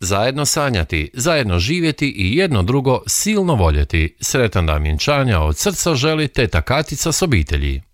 Zajedno sanjati, zajedno živjeti i jedno drugo silno voljeti. Sretan dan vjenčanja od srca želi teta Katica s obitelji.